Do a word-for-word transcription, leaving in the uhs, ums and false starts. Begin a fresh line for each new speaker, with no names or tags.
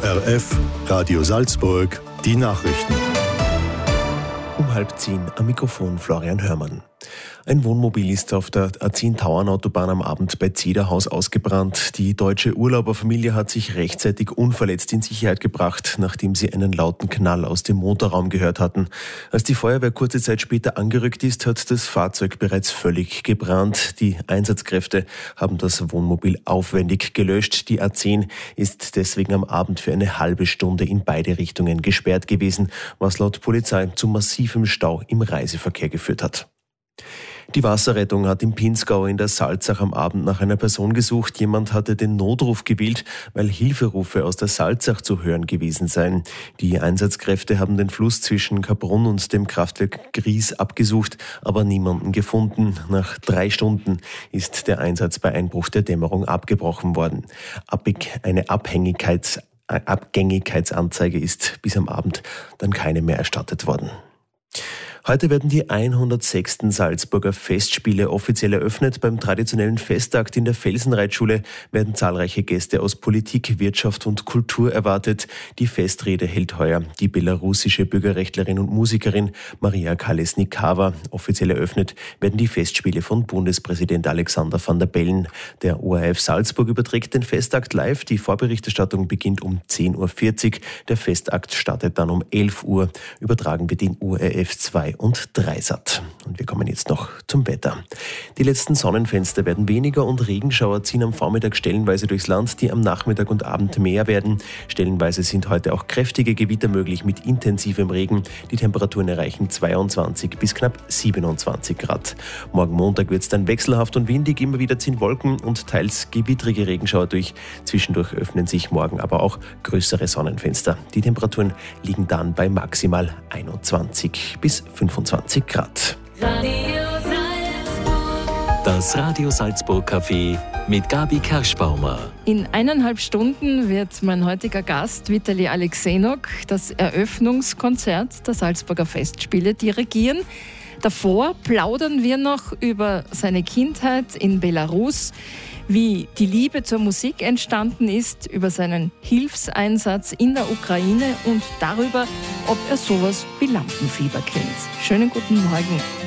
O R F, Radio Salzburg, die Nachrichten.
Um halb zehn am Mikrofon Florian Hörmann. Ein Wohnmobil ist auf der A zehn Tauernautobahn am Abend bei Zederhaus ausgebrannt. Die deutsche Urlauberfamilie hat sich rechtzeitig unverletzt in Sicherheit gebracht, nachdem sie einen lauten Knall aus dem Motorraum gehört hatten. Als die Feuerwehr kurze Zeit später angerückt ist, hat das Fahrzeug bereits völlig gebrannt. Die Einsatzkräfte haben das Wohnmobil aufwendig gelöscht. Die A zehn ist deswegen am Abend für eine halbe Stunde in beide Richtungen gesperrt gewesen, was laut Polizei zu massivem Stau im Reiseverkehr geführt hat. Die Wasserrettung hat im Pinzgau in der Salzach am Abend nach einer Person gesucht. Jemand hatte den Notruf gewählt, weil Hilferufe aus der Salzach zu hören gewesen seien. Die Einsatzkräfte haben den Fluss zwischen Kaprun und dem Kraftwerk Gries abgesucht, aber niemanden gefunden. Nach drei Stunden ist der Einsatz bei Einbruch der Dämmerung abgebrochen worden. Eine Abhängigkeits- Abgängigkeitsanzeige ist bis am Abend dann keine mehr erstattet worden. Heute werden die hundertsechsten Salzburger Festspiele offiziell eröffnet. Beim traditionellen Festakt in der Felsenreitschule werden zahlreiche Gäste aus Politik, Wirtschaft und Kultur erwartet. Die Festrede hält heuer die belarussische Bürgerrechtlerin und Musikerin Maria Kolesnikava. Offiziell eröffnet werden die Festspiele von Bundespräsident Alexander Van der Bellen. Der O R F Salzburg überträgt den Festakt live. Die Vorberichterstattung beginnt um zehn Uhr vierzig. Der Festakt startet dann um elf Uhr. Übertragen wird in O R F zwei und Dreisat. Und wir kommen jetzt noch zum Wetter. Die letzten Sonnenfenster werden weniger und Regenschauer ziehen am Vormittag stellenweise durchs Land, die am Nachmittag und Abend mehr werden. Stellenweise sind heute auch kräftige Gewitter möglich mit intensivem Regen. Die Temperaturen erreichen zweiundzwanzig bis knapp siebenundzwanzig Grad. Morgen Montag wird es dann wechselhaft und windig, immer wieder ziehen Wolken und teils gewittrige Regenschauer durch. Zwischendurch öffnen sich morgen aber auch größere Sonnenfenster. Die Temperaturen liegen dann bei maximal einundzwanzig bis fünfundzwanzig Grad.
Radio Salzburg.
Das Radio Salzburg Café mit Gabi Kerschbaumer.
In eineinhalb Stunden wird mein heutiger Gast Vitali Alexenok das Eröffnungskonzert der Salzburger Festspiele dirigieren. Davor plaudern wir noch über seine Kindheit in Belarus, wie die Liebe zur Musik entstanden ist, über seinen Hilfseinsatz in der Ukraine und darüber, ob er sowas wie Lampenfieber kennt. Schönen guten Morgen.